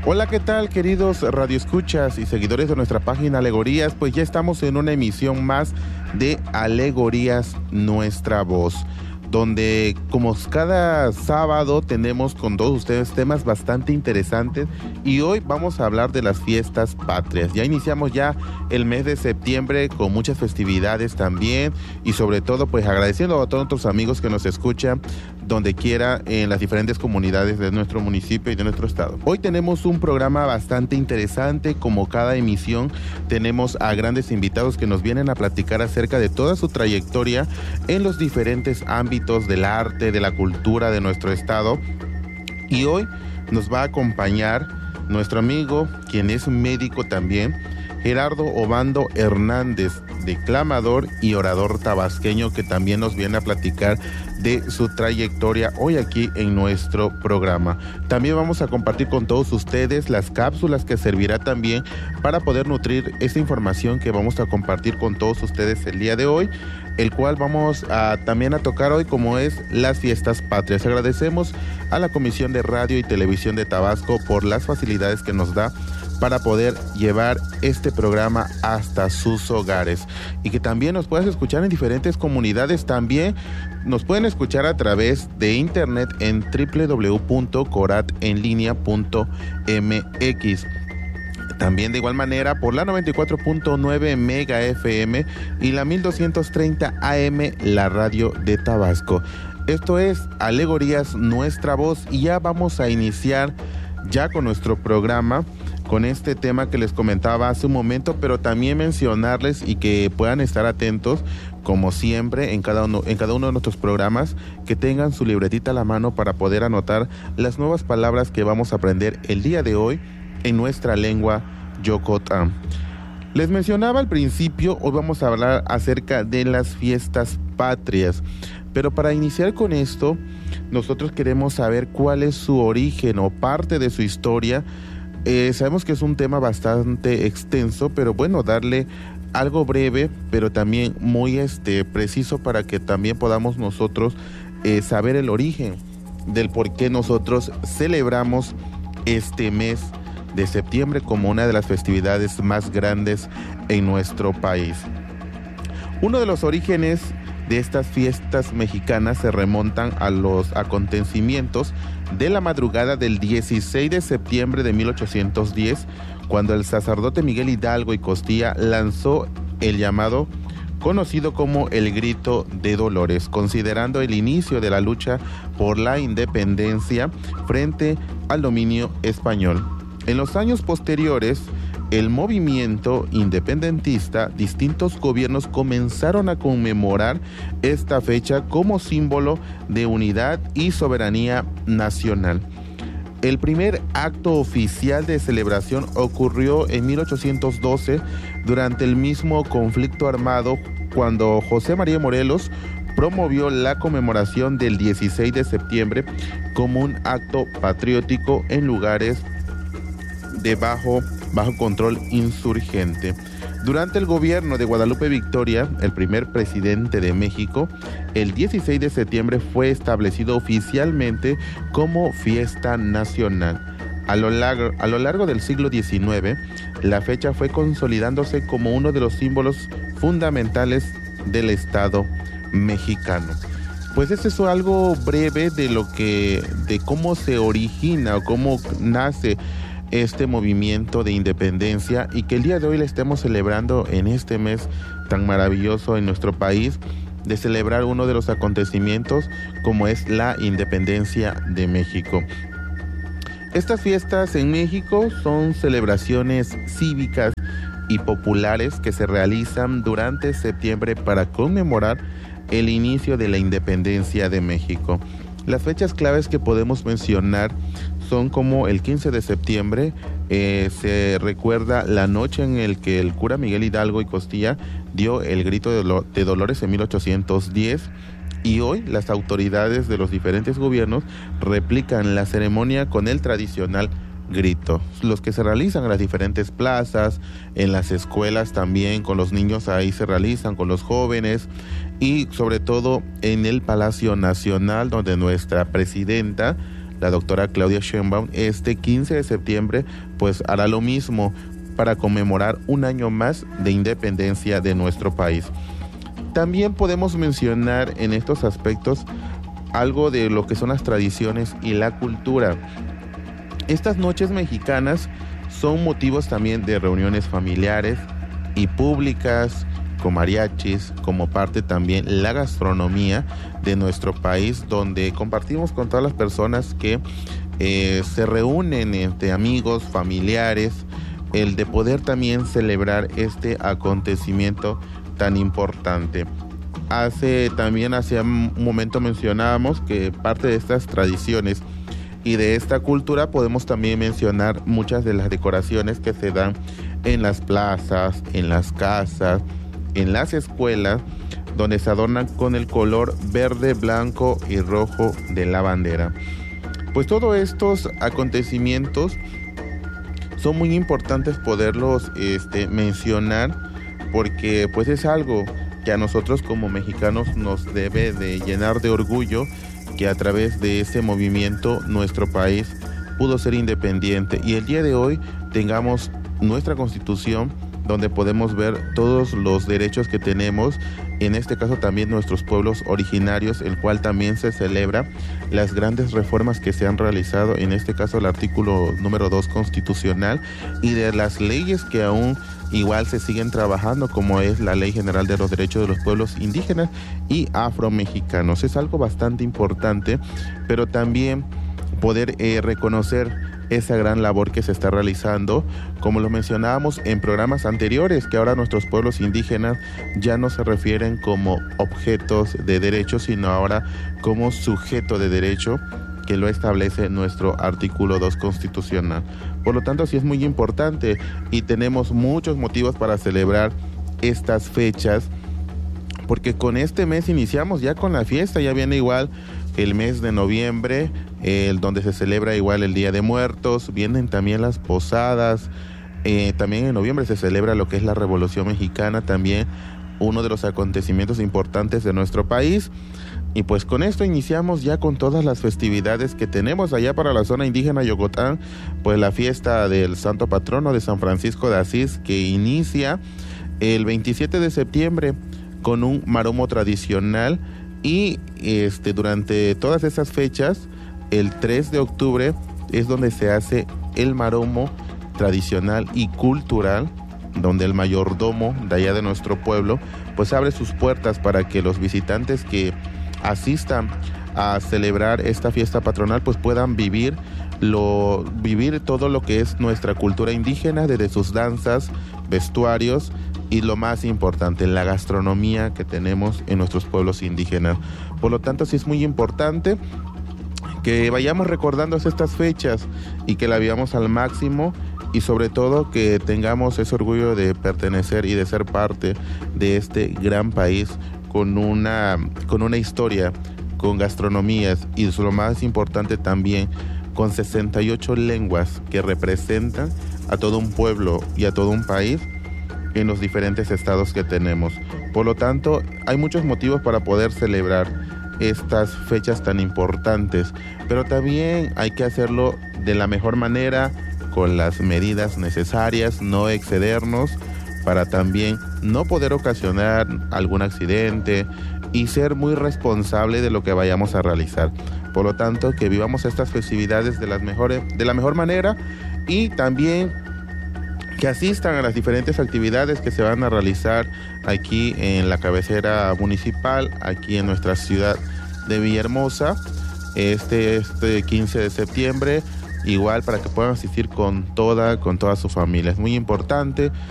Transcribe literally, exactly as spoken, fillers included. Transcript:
Hola, ¿qué tal, queridos radioescuchas y seguidores de nuestra página Alegorías? Pues ya estamos en una emisión más de Alegorías Nuestra Voz, donde como cada sábado tenemos con todos ustedes temas bastante interesantes y hoy vamos a hablar de las fiestas patrias. Ya iniciamos ya el mes de septiembre con muchas festividades también y sobre todo pues agradeciendo a todos nuestros amigos que nos escuchan donde quiera en las diferentes comunidades de nuestro municipio y de nuestro estado. Hoy tenemos un programa bastante interesante, como cada emisión tenemos a grandes invitados que nos vienen a platicar acerca de toda su trayectoria en los diferentes ámbitos del arte, de la cultura de nuestro estado. Y hoy nos va a acompañar nuestro amigo, quien es médico también, Gerardo Obando Hernández, declamador y orador tabasqueño, que también nos viene a platicar de su trayectoria hoy aquí en nuestro programa. También vamos a compartir con todos ustedes las cápsulas que servirá también para poder nutrir esta información que vamos a compartir con todos ustedes el día de hoy, el cual vamos a también a tocar hoy, como es las fiestas patrias. Agradecemos a la Comisión de Radio y Televisión de Tabasco por las facilidades que nos da para poder llevar este programa hasta sus hogares y que también nos puedas escuchar en diferentes comunidades. También nos pueden escuchar a través de internet en doble u doble u doble u punto corat en línea punto m x. También de igual manera por la noventa y cuatro punto nueve Mega F M y la mil doscientos treinta A M, la radio de Tabasco. Esto es Alegorías Nuestra Voz y ya vamos a iniciar ya con nuestro programa, con este tema que les comentaba hace un momento, pero también mencionarles y que puedan estar atentos, como siempre, en cada uno, en cada uno de nuestros programas, que tengan su libretita a la mano para poder anotar las nuevas palabras que vamos a aprender el día de hoy en nuestra lengua Yokotá. Les mencionaba al principio, hoy vamos a hablar acerca de las fiestas patrias, pero para iniciar con esto, nosotros queremos saber cuál es su origen o parte de su historia. Eh, sabemos que es un tema bastante extenso, pero bueno, darle algo breve, pero también muy este, preciso para que también podamos nosotros eh, saber el origen del por qué nosotros celebramos este mes de septiembre como una de las festividades más grandes en nuestro país. Uno de los orígenes de estas fiestas mexicanas se remontan a los acontecimientos de la madrugada del dieciséis de septiembre de mil ochocientos diez, cuando el sacerdote Miguel Hidalgo y Costilla lanzó el llamado conocido como el Grito de Dolores, considerando el inicio de la lucha por la independencia frente al dominio español. En los años posteriores, el movimiento independentista, distintos gobiernos comenzaron a conmemorar esta fecha como símbolo de unidad y soberanía nacional. El primer acto oficial de celebración ocurrió en mil ochocientos doce durante el mismo conflicto armado, cuando José María Morelos promovió la conmemoración del dieciséis de septiembre como un acto patriótico en lugares de bajo, bajo control insurgente. Durante el gobierno de Guadalupe Victoria, el primer presidente de México, el dieciséis de septiembre fue establecido oficialmente como fiesta nacional. A lo largo, a lo largo del siglo diecinueve, la fecha fue consolidándose como uno de los símbolos fundamentales del Estado mexicano. Pues eso es algo breve de lo que, de cómo se origina o cómo nace este movimiento de independencia y que el día de hoy le estemos celebrando en este mes tan maravilloso en nuestro país, de celebrar uno de los acontecimientos como es la independencia de México. Estas fiestas en México son celebraciones cívicas y populares que se realizan durante septiembre para conmemorar el inicio de la independencia de México. Las fechas claves que podemos mencionar son como el quince de septiembre, eh, se recuerda la noche en la que el cura Miguel Hidalgo y Costilla dio el grito de, lo, de Dolores en mil ochocientos diez, y hoy las autoridades de los diferentes gobiernos replican la ceremonia con el tradicional grito, los que se realizan en las diferentes plazas, en las escuelas también, con los niños ahí se realizan, con los jóvenes, y sobre todo en el Palacio Nacional, donde nuestra presidenta, la doctora Claudia Sheinbaum, este quince de septiembre pues hará lo mismo para conmemorar un año más de independencia de nuestro país. También podemos mencionar en estos aspectos algo de lo que son las tradiciones y la cultura. Estas noches mexicanas son motivos también de reuniones familiares y públicas, con mariachis, como parte también la gastronomía de nuestro país, donde compartimos con todas las personas que eh, se reúnen entre amigos, familiares, el de poder también celebrar este acontecimiento tan importante. Hace también, hace un momento mencionábamos que parte de estas tradiciones y de esta cultura podemos también mencionar muchas de las decoraciones que se dan en las plazas, en las casas, en las escuelas, donde se adornan con el color verde, blanco y rojo de la bandera. Pues todos estos acontecimientos son muy importantes poderlos este, mencionar, porque pues es algo que a nosotros como mexicanos nos debe de llenar de orgullo, que a través de ese movimiento nuestro país pudo ser independiente y el día de hoy tengamos nuestra Constitución, donde podemos ver todos los derechos que tenemos, en este caso también nuestros pueblos originarios, el cual también se celebra las grandes reformas que se han realizado, en este caso el artículo número dos constitucional, y de las leyes que aún igual se siguen trabajando, como es la Ley General de los Derechos de los Pueblos Indígenas y Afromexicanos. Es algo bastante importante, pero también poder eh, reconocer esa gran labor que se está realizando, como lo mencionábamos en programas anteriores, que ahora nuestros pueblos indígenas ya no se refieren como objetos de derecho, sino ahora como sujeto de derecho, que lo establece nuestro artículo dos constitucional. Por lo tanto, sí es muy importante y tenemos muchos motivos para celebrar estas fechas, porque con este mes iniciamos ya con la fiesta, ya viene igual el mes de noviembre, el donde se celebra igual el Día de Muertos, vienen también las posadas, eh, también en noviembre se celebra lo que es la Revolución Mexicana, también uno de los acontecimientos importantes de nuestro país. Y pues con esto iniciamos ya con todas las festividades que tenemos allá para la zona indígena Yocotán, pues la fiesta del Santo Patrono de San Francisco de Asís, que inicia el veintisiete de septiembre con un maromo tradicional, y este durante todas esas fechas, el tres de octubre es donde se hace el maromo tradicional y cultural, donde el mayordomo de allá de nuestro pueblo pues abre sus puertas para que los visitantes que asistan a celebrar esta fiesta patronal pues puedan vivir lo vivir todo lo que es nuestra cultura indígena, desde sus danzas, vestuarios y lo más importante, la gastronomía que tenemos en nuestros pueblos indígenas. Por lo tanto, sí es muy importante que vayamos recordando estas fechas y que la vivamos al máximo, y sobre todo que tengamos ese orgullo de pertenecer y de ser parte de este gran país con una, con una historia, con gastronomías y lo más importante también con sesenta y ocho lenguas que representan a todo un pueblo y a todo un país en los diferentes estados que tenemos. Por lo tanto, hay muchos motivos para poder celebrar estas fechas tan importantes, pero también hay que hacerlo de la mejor manera, con las medidas necesarias, no excedernos, para también no poder ocasionar algún accidente y ser muy responsable de lo que vayamos a realizar. Por lo tanto, que vivamos estas festividades de las mejores, de la mejor manera, y también que asistan a las diferentes actividades que se van a realizar aquí en la cabecera municipal, aquí en nuestra ciudad de Villahermosa, este, este quince de septiembre, igual para que puedan asistir con toda, con toda su familia. Es muy importante